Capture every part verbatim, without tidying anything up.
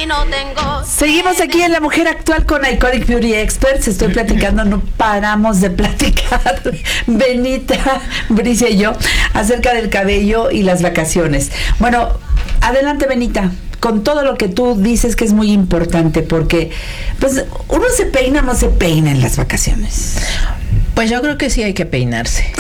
no tengo. Seguimos aquí en La Mujer Actual con Iconic Beauty Experts. Estoy platicando, no paramos de platicar, Benita, Bricia y yo, acerca del cabello y las vacaciones. Bueno, adelante, Benita, con todo lo que tú dices que es muy importante, porque pues uno se peina o no se peina en las vacaciones. Pues yo creo que sí hay que peinarse.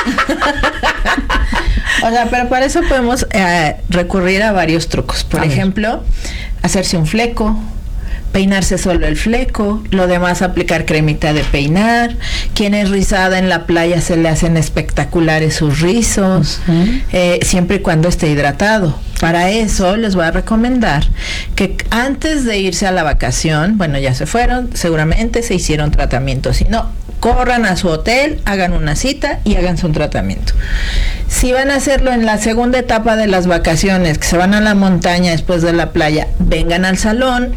O sea, pero para eso podemos eh, recurrir a varios trucos. Por a ejemplo, ver. hacerse un fleco, peinarse solo el fleco, lo demás aplicar cremita de peinar. Quien es rizada en la playa se le hacen espectaculares sus rizos, uh-huh. eh, siempre y cuando esté hidratado. Para eso les voy a recomendar que antes de irse a la vacación, bueno, ya se fueron, seguramente se hicieron tratamientos, si no, corran a su hotel, hagan una cita y háganse un tratamiento. Si van a hacerlo en la segunda etapa de las vacaciones, que se van a la montaña después de la playa, vengan al salón,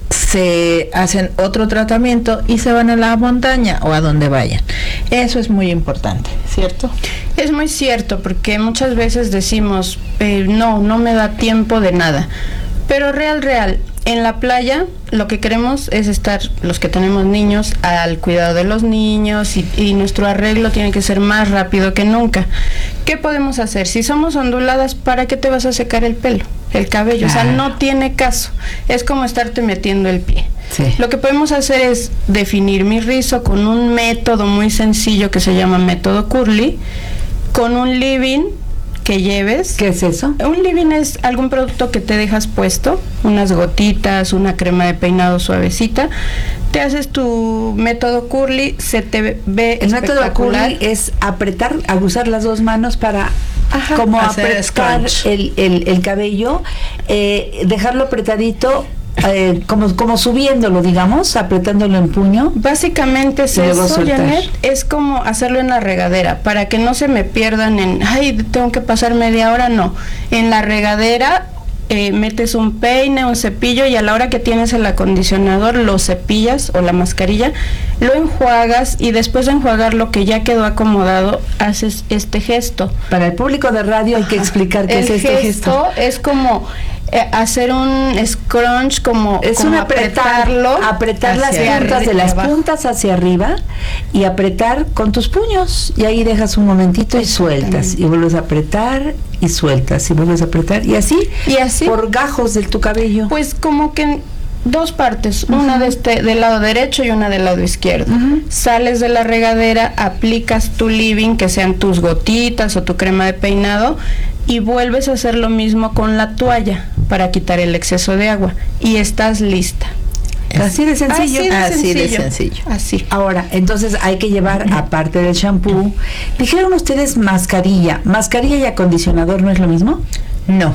se hacen otro tratamiento y se van a la montaña o a donde vayan. Eso es muy importante, ¿cierto? Es muy cierto, porque muchas veces decimos, eh, no, no me da tiempo de nada. Pero real, real, en la playa lo que queremos es estar, los que tenemos niños, al cuidado de los niños y, y nuestro arreglo tiene que ser más rápido que nunca. ¿Qué podemos hacer? Si somos onduladas, ¿para qué te vas a secar el pelo, el cabello? Claro. O sea, no tiene caso. Es como estarte metiendo el pie. Sí. Lo que podemos hacer es definir mi rizo con un método muy sencillo que se llama método Curly, con un leave-in que lleves. ¿Qué es eso? Un leave-in es algún producto que te dejas puesto, unas gotitas, una crema de peinado suavecita. Te haces tu método Curly, se te ve el espectacular. Método Curly es apretar, usar las dos manos para Ajá, como apretar el, el, el cabello, eh, dejarlo apretadito. Eh, como, como subiéndolo, digamos, apretándolo en puño. Básicamente es eso, Janet, es como hacerlo en la regadera, para que no se me pierdan en, ay, tengo que pasar media hora, no. En la regadera eh, metes un peine, un cepillo, y a la hora que tienes el acondicionador, lo cepillas o la mascarilla, lo enjuagas, y después de enjuagarlo, que ya quedó acomodado, haces este gesto. Para el público de radio hay que explicar qué es este gesto. El gesto es como Eh, hacer un scrunch, como, es como un apretar, apretarlo, apretar las puntas de las abajo. puntas hacia arriba y apretar con tus puños, y ahí dejas un momentito y sueltas, y vuelves a apretar y sueltas y vuelves a apretar, y así, y así por gajos de tu cabello. Pues como que en dos partes, uh-huh. una de este, del lado derecho y una del lado izquierdo. Uh-huh. Sales de la regadera, aplicas tu leave-in, que sean tus gotitas o tu crema de peinado, y vuelves a hacer lo mismo con la toalla para quitar el exceso de agua, y estás lista. Así de sencillo. Así de Así sencillo. de sencillo. Así. Ahora, entonces hay que llevar, aparte del shampoo, dijeron ustedes mascarilla. ¿Mascarilla y acondicionador no es lo mismo? No.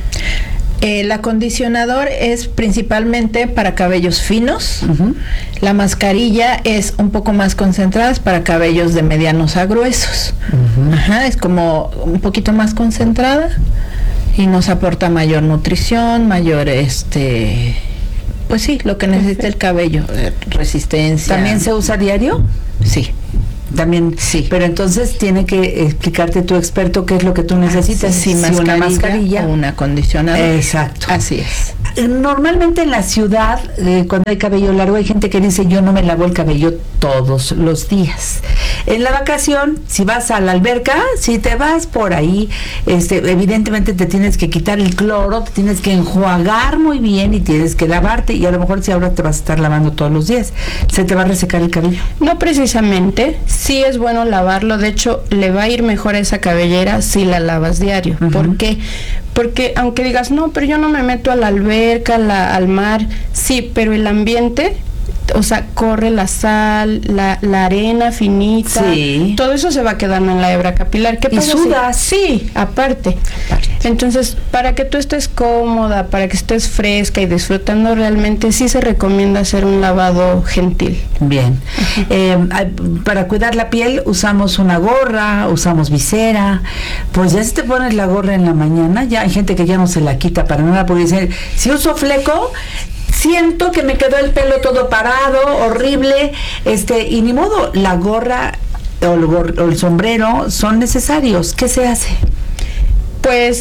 El acondicionador es principalmente para cabellos finos. Uh-huh. La mascarilla es un poco más concentrada para cabellos de medianos a gruesos. Uh-huh. Ajá, es como un poquito más concentrada y nos aporta mayor nutrición, mayor este, pues sí, lo que necesita el cabello, eh, resistencia. ¿También se usa diario? Sí. También, sí. Pero entonces tiene que explicarte tu experto qué es lo que tú necesitas. Sí, si mascarilla, una mascarilla o un acondicionador. Exacto. Así es. Normalmente en la ciudad, eh, cuando hay cabello largo, hay gente que dice, yo no me lavo el cabello todos los días. En la vacación, si vas a la alberca, si te vas por ahí, este, evidentemente te tienes que quitar el cloro, te tienes que enjuagar muy bien y tienes que lavarte, y a lo mejor si ahora te vas a estar lavando todos los días, se te va a resecar el cabello. No precisamente, sí es bueno lavarlo, de hecho le va a ir mejor a esa cabellera si la lavas diario. Uh-huh. ¿Por qué? Porque aunque digas, no, pero yo no me meto a la alberca, la, al mar, sí, pero el ambiente, o sea, corre la sal, la, la arena finita, sí. Todo eso se va quedando en la hebra capilar. ¿Qué pasa? ¿Y sudas? Si? Sí, aparte. aparte. Entonces, para que tú estés cómoda, para que estés fresca y disfrutando realmente, sí se recomienda hacer un lavado gentil. Bien. Eh, para cuidar la piel usamos una gorra, usamos visera. Pues ya si te pones la gorra en la mañana, ya hay gente que ya no se la quita para nada, porque dicen, si uso fleco, siento que me quedó el pelo todo parado, horrible, este, y ni modo, la gorra o el, gor- o el sombrero son necesarios. ¿Qué se hace? Pues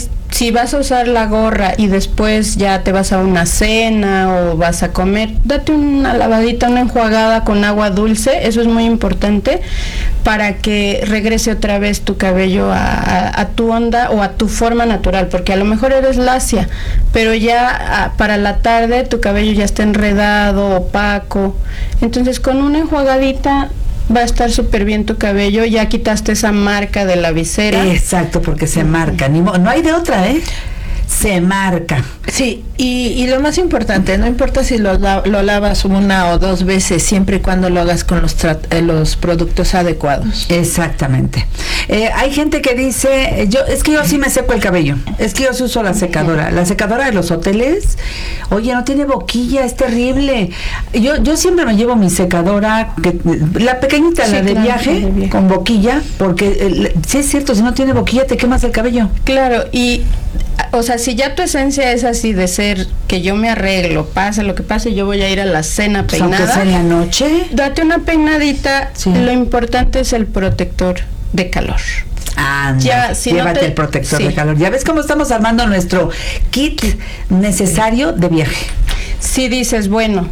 si vas a usar la gorra y después ya te vas a una cena o vas a comer, date una lavadita, una enjuagada con agua dulce, eso es muy importante para que regrese otra vez tu cabello a, a, a tu onda o a tu forma natural, porque a lo mejor eres lacia, pero ya a, para la tarde tu cabello ya está enredado, opaco, entonces con una enjuagadita va a estar súper bien tu cabello, ya quitaste esa marca de la visera. Exacto, porque se marca, ni mo- no hay de otra, ¿eh? Se marca. Sí, y, y lo más importante, no importa si lo, la- lo lavas una o dos veces, siempre y cuando lo hagas con los, tra- eh, los productos adecuados. Exactamente. Eh, hay gente que dice, yo es que yo sí me seco el cabello, es que yo sí uso la secadora, la secadora de los hoteles, oye, no tiene boquilla, es terrible. Yo yo siempre me llevo mi secadora, que, la pequeñita, Sí, la de claro, viaje, la de viaje. con boquilla, porque eh, sí es cierto, si no tiene boquilla te quemas el cabello. Claro, y o sea, si ya tu esencia es así de ser que yo me arreglo, pase lo que pase, yo voy a ir a la cena Pues aunque peinada, sea en la noche. date una peinadita, Sí. lo importante es el protector de calor. Anda, Ya, si no llévate te- el protector sí. de calor. Ya ves cómo estamos armando nuestro kit necesario de viaje. Si dices, bueno,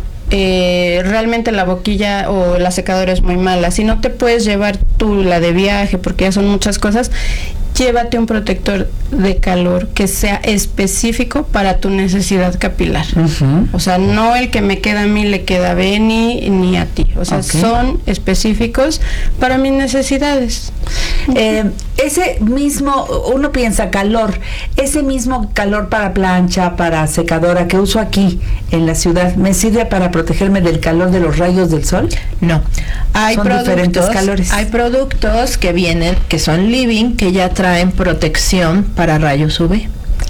eh, realmente la boquilla o la secadora es muy mala, si no te puedes llevar tú la de viaje porque ya son muchas cosas, llévate un protector de calor que sea específico para tu necesidad capilar. Ujú. O sea, no el que me queda a mí le queda a Benny ni a ti. O sea, Ok. son específicos para mis necesidades. Eh, ese mismo, uno piensa calor, ese mismo calor para plancha, para secadora que uso aquí en la ciudad, ¿me sirve para protegerme del calor de los rayos del sol? No, hay Son diferentes productos, calores. hay productos que vienen, que son living, que ya traen protección para rayos U V.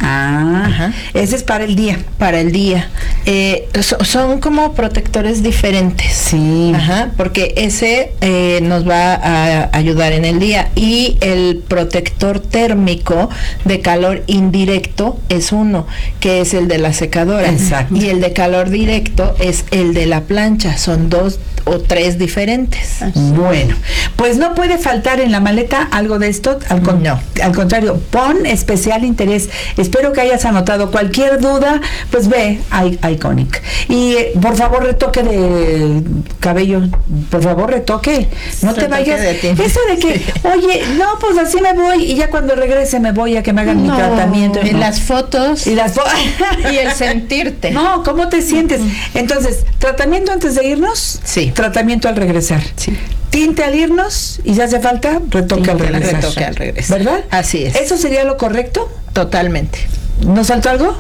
Ah, Ajá. ese es para el día. Para el día. Eh, so- son como protectores diferentes. Sí. Ajá, porque ese eh, nos va a ayudar en el día, y el protector térmico de calor indirecto es uno, que es el de la secadora. Exacto. Y el de calor directo es el de la plancha. Son dos o tres diferentes. Bueno, pues no puede faltar en la maleta algo de esto, al, con- No. al contrario, pon especial interés. Espero que hayas anotado cualquier duda, pues ve a, a Iconic. Y eh, por favor, retoque de cabello, por favor, retoque. No te Retoque vayas. de ti. Eso de que, Sí. oye, no, pues así me voy y ya cuando regrese me voy a que me hagan mi No, tratamiento. Y No. las fotos. Y las fo- Y el sentirte. No, ¿cómo te sientes? Entonces, tratamiento antes de irnos, Sí. tratamiento al regresar. Sí. Tinte al irnos y si hace falta, retoque al Tinte, regresar. retoque al regresar. ¿Verdad? Así es. ¿Eso sería lo correcto? Totalmente. ¿Nos faltó algo?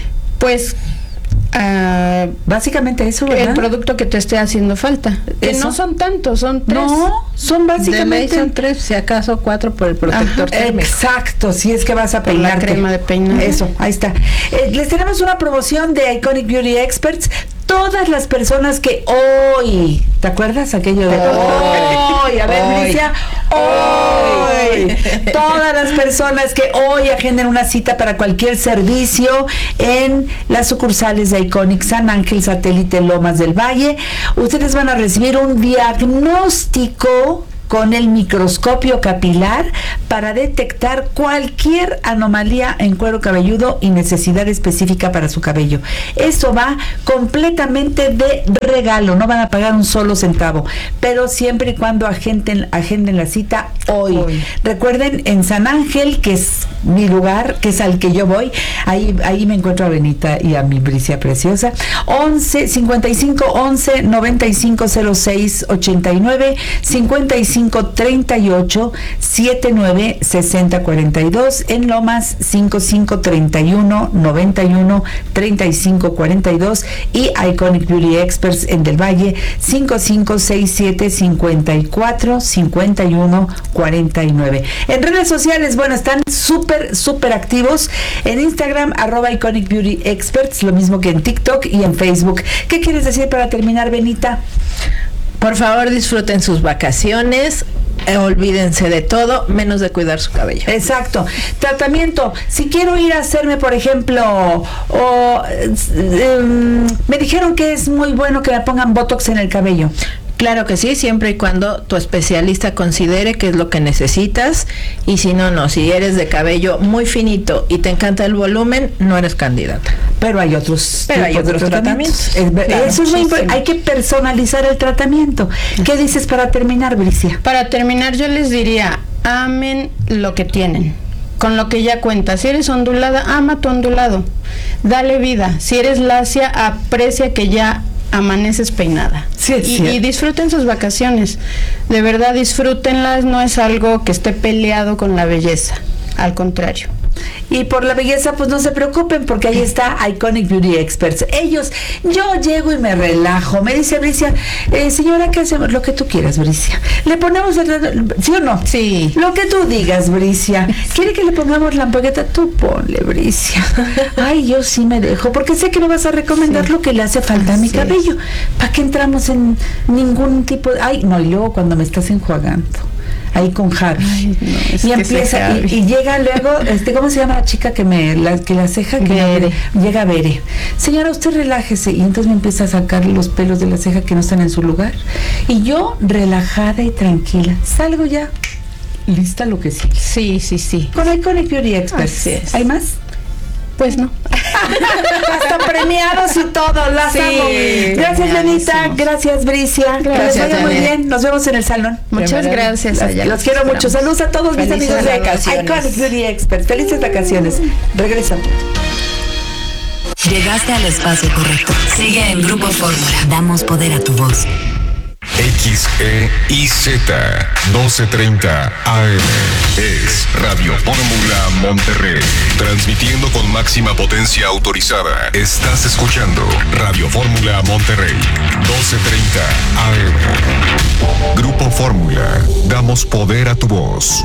Pues ah, Básicamente eso, ¿verdad? el producto que te esté haciendo falta. Que Eso. no son tantos, son tres. No, son De ley básicamente... son tres, si acaso cuatro por el protector Ajá. térmico. Exacto, si es que vas a Por la peinarte. crema de peinar. Eso, ahí está. Eh, les tenemos una promoción de Iconic Beauty Experts. Todas las personas que hoy, ¿te acuerdas aquello de hoy? A ver, Hoy. Bricia, hoy. Todas las personas que hoy agenden una cita para cualquier servicio en las sucursales de Iconic San Ángel, Satélite, Lomas del Valle, ustedes van a recibir un diagnóstico con el microscopio capilar para detectar cualquier anomalía en cuero cabelludo y necesidad específica para su cabello. Eso va completamente de regalo, no van a pagar un solo centavo, pero siempre y cuando agenden, agenden la cita hoy. Hoy. Recuerden, en San Ángel, que es mi lugar, que es al que yo voy, ahí, ahí me encuentro a Benita y a mi Bricia preciosa. once cincuenta y cinco once noventa y cinco cero seis ochenta y nueve cincuenta y cinco treinta y ocho setenta y nueve sesenta cuarenta y dos en Lomas, cincuenta y cinco treinta y uno noventa y uno treinta y cinco cuarenta y dos, y Iconic Beauty Experts en Del Valle, cincuenta y cinco sesenta y siete cincuenta y cuatro cincuenta y uno cuarenta y nueve. En redes sociales, bueno, están súper, súper activos. En Instagram, arroba Iconic Beauty Experts, lo mismo que en TikTok y en Facebook. ¿Qué quieres decir para terminar, Benita? Por favor, disfruten sus vacaciones, eh, olvídense de todo, menos de cuidar su cabello. Exacto. Tratamiento. Si quiero ir a hacerme, por ejemplo, o eh, em, me dijeron que es muy bueno que me pongan Botox en el cabello. Claro que sí, siempre y cuando tu especialista considere que es lo que necesitas, y si no, no. Si eres de cabello muy finito y te encanta el volumen, no eres candidata. Pero hay otros, Pero hay otros tratamientos. tratamientos. Es, Claro, eso es muy importante. Hay que personalizar el tratamiento. ¿Qué dices para terminar, Bricia? Para terminar, yo les diría, amen lo que tienen, con lo que ya cuentas. Si eres ondulada, ama tu ondulado, dale vida. Si eres lacia, aprecia que ya amaneces peinada. Sí, es y, y disfruten sus vacaciones, de verdad disfrútenlas, no es algo que esté peleado con la belleza, al contrario. Y por la belleza, pues no se preocupen, porque ahí está Iconic Beauty Experts. Ellos, yo llego y me relajo. Me dice Bricia, eh, señora, ¿qué hacemos? Lo que tú quieras, Bricia. ¿Le ponemos el... ¿Sí o no? Sí. Lo que tú digas, Bricia. ¿Quiere que le pongamos la ampolleta? Tú ponle, Bricia. Ay, yo sí me dejo, porque sé que no vas a recomendar sí. lo que le hace falta Así a mi cabello. ¿Para qué entramos en ningún tipo de... Ay, no, y luego cuando me estás enjuagando ahí con Javi. Ay, no, y empieza y, y llega luego este ¿cómo se llama la chica que me la que la ceja que Bere. Me, llega Bere? Señora, usted relájese, y entonces me empieza a sacar los pelos de la ceja que no están en su lugar, y yo relajada y tranquila salgo ya lista lo que sigue. Sí, sí, sí. Con Iconic Beauty Experts. ¿Hay más? Pues no. Hasta premiados y todo, las sí, amo. Gracias, Benita. Gracias, Bricia. Gracias, que les vaya muy bien. Nos vemos en el salón. Muchas Primero, gracias. Las, los quiero mucho. Saludos a todos Felices mis amigos de vacaciones. Iconic Beauty Experts. Felices vacaciones. Regresamos. Llegaste al espacio correcto. Sigue en Grupo Fórmula. Damos poder a tu voz. X E I Z doce treinta A M es Radio Fórmula Monterrey, transmitiendo con máxima potencia autorizada. Estás escuchando Radio Fórmula Monterrey, doce treinta A M. Grupo Fórmula, damos poder a tu voz.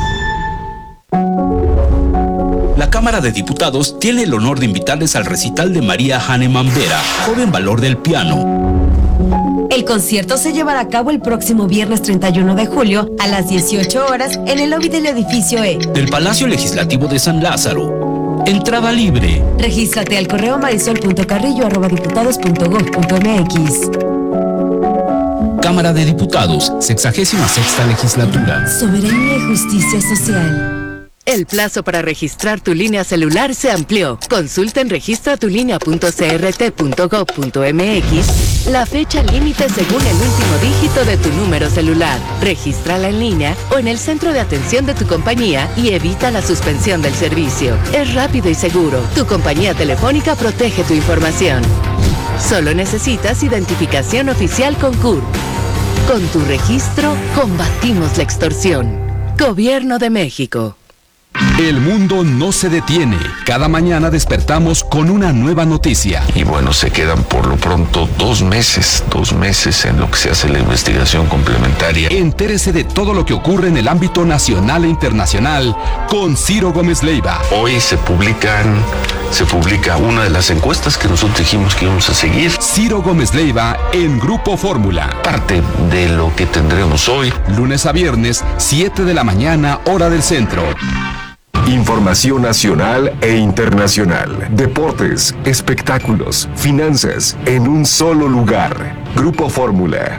La Cámara de Diputados tiene el honor de invitarles al recital de María Hahnemann Vera, joven valor del piano. El concierto se llevará a cabo el próximo viernes treinta y uno de julio a las dieciocho horas en el lobby del edificio E del Palacio Legislativo de San Lázaro. Entrada libre. Regístrate al correo marisol punto carrillo arroba diputados punto gob punto mx. Cámara de Diputados, sexagésima sexta legislatura. Soberanía y justicia social. El plazo para registrar tu línea celular se amplió. Consulta en registra tu línea punto c r t punto gob punto m x la fecha límite según el último dígito de tu número celular. Regístrala en línea o en el centro de atención de tu compañía y evita la suspensión del servicio. Es rápido y seguro. Tu compañía telefónica protege tu información. Solo necesitas identificación oficial con C U R. Con tu registro, combatimos la extorsión. Gobierno de México. El mundo no se detiene. Cada mañana despertamos con una nueva noticia. Y bueno, se quedan por lo pronto dos meses, dos meses en lo que se hace la investigación complementaria. Entérese de todo lo que ocurre en el ámbito nacional e internacional con Ciro Gómez Leiva. Hoy se publican, se publica una de las encuestas que nosotros dijimos que íbamos a seguir. Ciro Gómez Leiva en Grupo Fórmula. Parte de lo que tendremos hoy. Lunes a viernes, siete de la mañana, hora del centro. Información nacional e internacional, deportes, espectáculos, finanzas, en un solo lugar. Grupo Fórmula.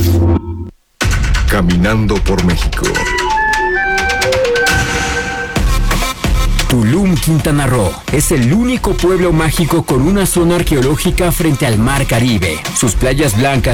Caminando por México. Tulum, Quintana Roo, es el único pueblo mágico con una zona arqueológica frente al Mar Caribe. Sus playas blancas